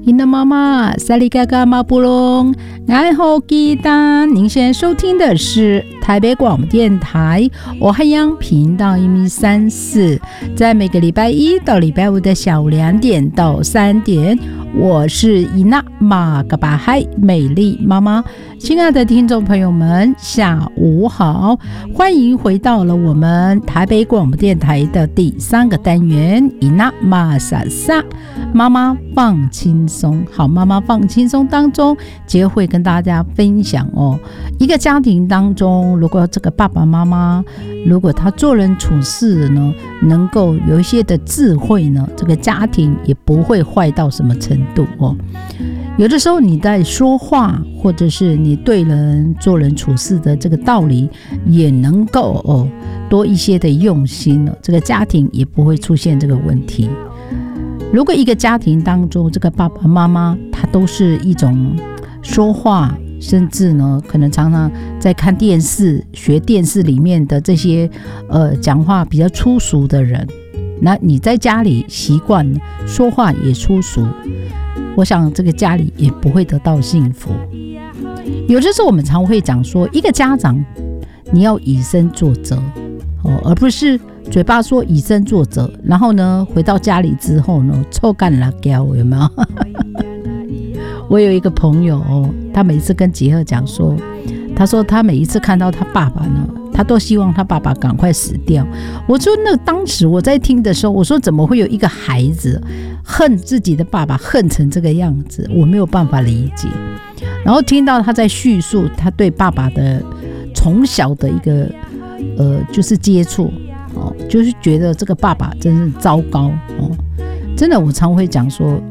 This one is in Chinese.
伊娜妈妈萨利嘎嘎马布隆爱好吉他。您现在收听的是台北广播电台我海洋频道134，在每个礼拜一到礼拜五的下午2点到3点，我是伊娜马嘎巴海美丽妈妈。亲爱的听众朋友们，下午好，欢迎回到了我们台北广播电台的第3个单元伊娜马萨萨妈妈放轻松。好，妈妈放轻松当中，今天会跟大家分享一个家庭当中，如果这个爸爸妈妈如果他做人处事呢能够有一些的智慧呢，这个家庭也不会坏到什么程度有的时候你在说话，或者是你对人做人处事的这个道理也能够多一些的用心这个家庭也不会出现这个问题。如果一个家庭当中这个爸爸妈妈他都是一种说话，甚至呢可能常常在看电视学电视里面的这些讲话比较粗俗的人，那你在家里习惯说话也粗俗，我想这个家里也不会得到幸福。有的时候我们常会讲说，一个家长你要以身作则而不是嘴巴说以身作则，然后呢回到家里之后呢臭干辣椒，有没有我有一个朋友他每一次跟杰赫讲说，他说他每一次看到他爸爸呢，他都希望他爸爸赶快死掉。我说那当时我在听的时候，我说怎么会有一个孩子恨自己的爸爸恨成这个样子，我没有办法理解。然后听到他在叙述他对爸爸的从小的一个就是接触就是觉得这个爸爸真是糟糕真的。我常会讲说，